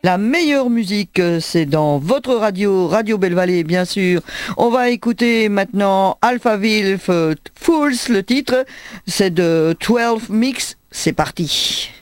La meilleure musique, c'est dans votre radio, Radio Belle-Vallée, bien sûr. On va écouter maintenant Alphaville Fools, le titre, c'est de 12 Mix. C'est parti.